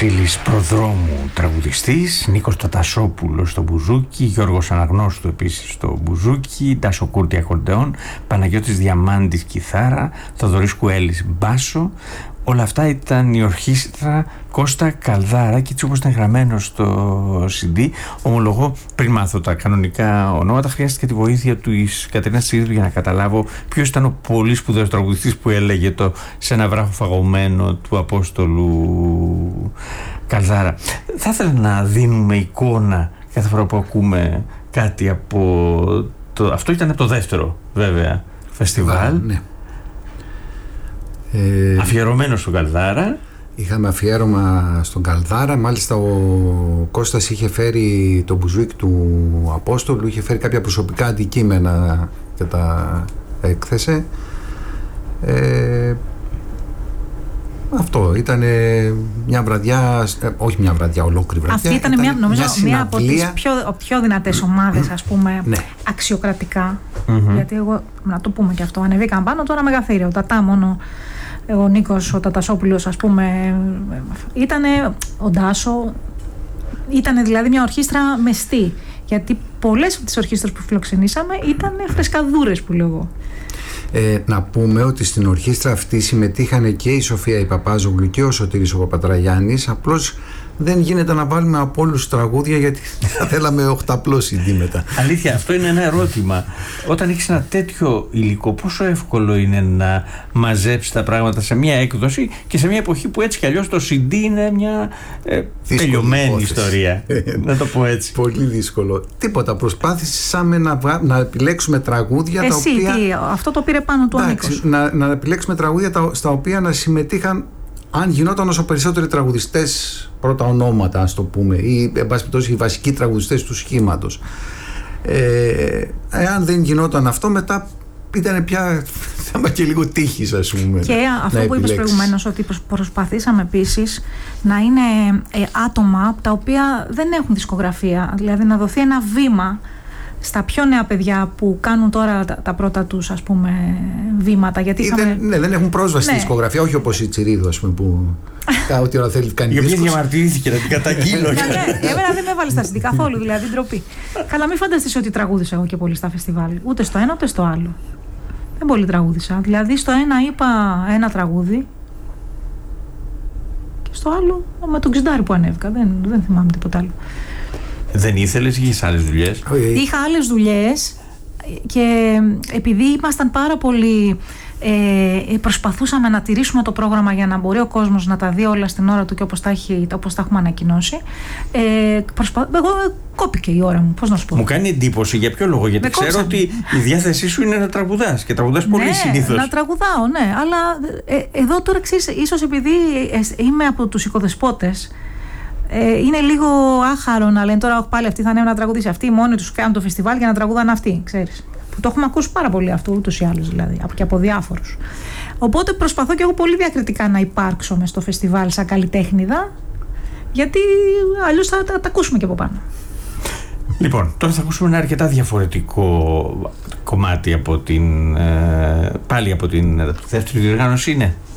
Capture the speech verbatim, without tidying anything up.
Βασίλης Προδρόμου τραγουδιστής, Νίκος Τατασόπουλος στο μπουζούκι, Γιώργος Αναγνώστου επίσης στο μπουζούκι, Τάσο Κούρτη ακορντεόν, Παναγιώτης Διαμάντης κιθάρα, Θοδωρής Κουέλης μπάσο. Όλα αυτά ήταν η ορχήστρα Κώστα Καλδάρα και έτσι όπως ήταν γραμμένο στο σι ντι, ομολογώ πριν μάθω τα κανονικά ονόματα χρειάστηκε τη βοήθεια του εις Κατερίνας Τσιρίδου για να καταλάβω ποιος ήταν ο πολύ σπουδαίος τραγουδιστής που έλεγε το «Σε ένα βράχο φαγωμένο» του Απόστολου Καλδάρα. Θα ήθελα να δίνουμε εικόνα κάθε φορά που ακούμε κάτι από το... Αυτό ήταν από το δεύτερο βέβαια φεστιβάλ. Ναι. Ε, αφιερωμένο στον Καλδάρα. Είχαμε αφιέρωμα στον Καλδάρα. Μάλιστα ο Κώστας είχε φέρει το μπουζούκι του Απόστολου, είχε φέρει κάποια προσωπικά αντικείμενα και τα έκθεσε. ε, Αυτό ήταν μια βραδιά, όχι μια βραδιά, ολόκληρη βραδιά. Αυτή ήταν, ήταν μια, νομίζω, μια, μια από τις πιο, πιο δυνατές ομάδες, ας πούμε, ναι. αξιοκρατικά. Mm-hmm. Γιατί εγώ, να το πούμε και αυτό, ανεβήκαν πάνω τώρα μεγαθύρια. Ο Τατά μόνο, ο Νίκος, ο Τατασόπουλος, ας πούμε, ήτανε, ο Ντάσο, ήτανε δηλαδή μια ορχήστρα μεστή. Γιατί πολλές από τις ορχήστρες που φιλοξενήσαμε ήταν φρεσκαδούρες που λέω εγώ. Ε, να πούμε ότι στην ορχήστρα αυτή συμμετείχαν και η Σοφία η Παπάζογλου και ο Σωτήρης ο Παπατραγιάννης. Απλώς δεν γίνεται να βάλουμε από όλους τραγούδια γιατί θα θέλαμε οχταπλό σι ντι μετά. Αλήθεια, αυτό είναι ένα ερώτημα. Όταν έχεις ένα τέτοιο υλικό, πόσο εύκολο είναι να μαζέψεις τα πράγματα σε μια έκδοση και σε μια εποχή που έτσι κι αλλιώς το σι ντι είναι μια ε, τελειωμένη υπόθεση. Ιστορία. Να το πω έτσι. Πολύ δύσκολο. Τίποτα. Προσπάθησαμε να, να επιλέξουμε τραγούδια. Εσύ, τα οποία... τι, αυτό το πήρε πάνω του ο Νίκος. Να, να επιλέξουμε τραγούδια τα, στα οποία να συμμετείχαν, αν γινόταν όσο περισσότεροι τραγουδιστές, πρώτα ονόματα ας το πούμε, ή εν πάση περιπτώσει οι βασικοί τραγουδιστές του σχήματος. Ε, εάν δεν γινόταν αυτό, μετά ήταν πια θέμα και λίγο τύχης, ας πούμε. Και αυτό που είπες προηγουμένως, ότι προσπαθήσαμε επίσης να είναι ε, άτομα τα οποία δεν έχουν δισκογραφία, δηλαδή να δοθεί ένα βήμα στα πιο νέα παιδιά που κάνουν τώρα τα, τα πρώτα τους, ας πούμε, βήματα. Γιατί είχαμε... δεν, ναι, δεν έχουν πρόσβαση ναι. στη δισκογραφία, όχι όπως η Τσιρίδου, ας πούμε, που ό,τι ώρα θέλει κάνει δίσκος. Η οποία διαμαρτυρήθηκε να την καταγγείλω. Εμένα δεν με έβαλε στα σι ντι καθόλου, δηλαδή ντροπή. Καλά, μην φανταστείς ότι τραγούδισα εγώ και πολύ στα φεστιβάλ. Ούτε στο ένα ούτε στο άλλο. Δεν πολύ τραγούδισα. Δηλαδή στο ένα είπα ένα τραγούδι και στο άλλο με τον Ξιντάρι που ανέβηκα. Δεν, δεν θυμάμαι τίποτα άλλο. Δεν ήθελες ή είχες άλλες δουλειές? Είχα άλλες δουλειές και επειδή ήμασταν πάρα πολύ ε, προσπαθούσαμε να τηρήσουμε το πρόγραμμα για να μπορεί ο κόσμος να τα δει όλα στην ώρα του και όπως τα, έχει, όπως τα έχουμε ανακοινώσει, ε, προσπα... εγώ κόπηκε η ώρα μου, πώς να σου πω. Μου κάνει εντύπωση, για ποιο λόγο? Γιατί ξέρω ότι η διάθεσή σου είναι να τραγουδάς και τραγουδάς πολύ ναι, συνήθως. Να τραγουδάω, ναι, αλλά ε, εδώ τώρα ξέρεις, ίσως επειδή είμαι από τους οικοδεσπότες, Ε, είναι λίγο άχαρο να λένε τώρα πάλι αυτοί θα ανέβουν να τραγουδήσει. Αυτοί μόνοι τους κάνουν το φεστιβάλ για να τραγουδάνε αυτοί, ξέρεις. Που το έχουμε ακούσει πάρα πολύ αυτό ούτως ή άλλως δηλαδή, και από διάφορους. Οπότε προσπαθώ και εγώ πολύ διακριτικά να υπάρξω μες στο φεστιβάλ σαν καλλιτέχνηδα, γιατί αλλιώς θα τα ακούσουμε και από πάνω. Λοιπόν, τώρα θα ακούσουμε ένα αρκετά διαφορετικό κομμάτι από την, ε, πάλι από την δεύτερη διοργάνωση είναι.